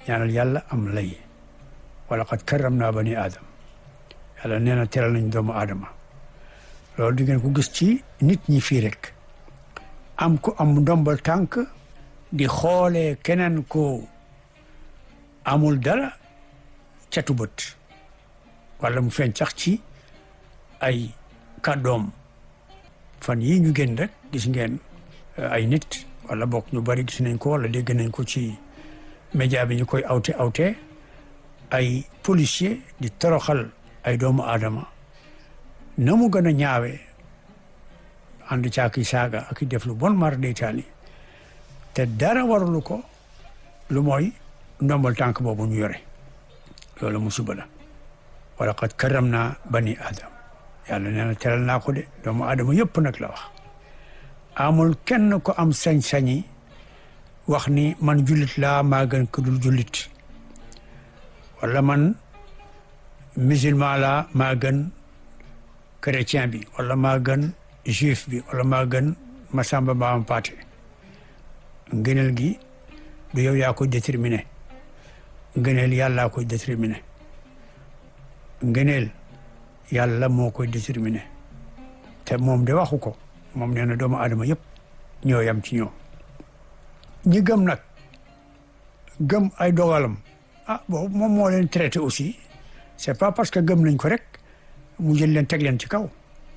ñaanal yàlla am lay wala qad karramna bani aadam yàlla nee na teral nañ doomu aadama loolu di ngeen ko gis ci nit ñi fii rek am ko am ndombal tànk di xoolee keneen ko amul dara catu bët wala mu feeñ sax ci ay kàddoom fan yii ñu génn rek gis ngeen ay nit wala bokk ñu bari gis nañ ko wala dégg nañ ko ci média bi ñu koy awte ay policier di toroxal ay doomu aadama na mu gën a ñaawee ànd caaki saaga ak i def lu bon mar deytaali te dara warulu ko lu mooy ndombal tànk boobu ñu yore loolu musiba la wala qad karramna bani aadam yàlla nee na teral naa ko de doomu aadama yëpp nag la wax amul kenn ko am sañ-sañi wax ni man jullit laa maa gën ko dul jullit wala man musulman laa maa gën chrétien bi wala maa gën juif bi wala maa gën masamba maam paate ngëneel gi du yow yaa koy déterminé ngëneel yàllaa koy déterminé ngëneel yàlla moo koy déterminé te moom de waxu ko moom nee na doomu aadama yëpp ñoo yam ci ñoom ñi gëm nag gëm ay dogalam boobu moom moo leen traité aussi c'est pas parce que gëm nañ ko rek mu jël leen teg leen ci kaw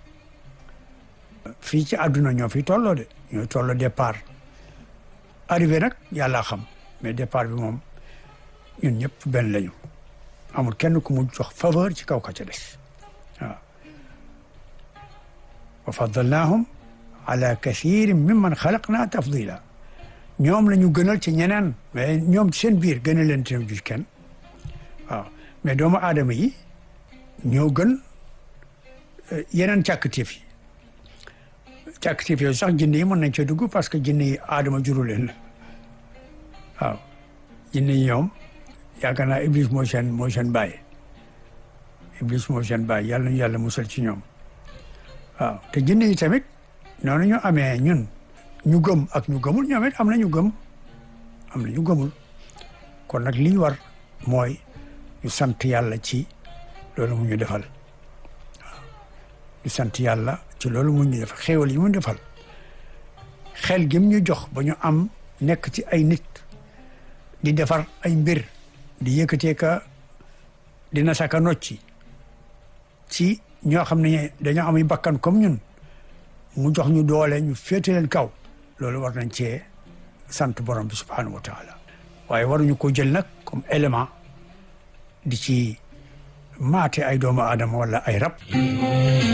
fii ci àdduna ñoo fi tolloo de ñoo tolloo départ arrivé nag yàllaa xam mais départ bi moom ñun ñëpp benn lañu amul kenn ku mu jox faveur ci kaw ka ca des waaw wa faddalnaahum ala kathirin mimman xalaqna tafdila ñoom la ñu gënal ci ñeneen mais ñoom ci seen biir gënal leen te ju kenn waaw mais doomu aadama yi ñoo gën yeneen càkkatéef yi càkkatéef yooyu sax jinne yi mën nañ cee dugg parce que jinne yi aadama juru leen la waaw jinne yi ñoom yaakaar naa iblis mooy seen baay iblis mooy seen baay yàlla nañu yàlla musal ci ñoom waaw te jinne yi tamit noonu ñu amee ñun ñu gëm ak ñu gëmul ñoom it am na ñu gëm am na ñu gëmul kon nag li ñu war mooy ñu sant yàlla ci loolu mu ñu defal waaw ñu sant yàlla ci loolu mu ñu defal xéewal yi mu defal xel gi mu ñu jox ba ñu am nekk ci ay nit di defar ay mbir di yëkkatee ka dina saka nocci ci ñoo xam ne dañoo am bakkan comme ñun mu jox ñu doole ñu féete leen kaw loolu war nañ cee sant borom bi subhanahu wa taala waaye waruñu ko jël nag comme élément di ci maate ay doomu aadama wala ay rab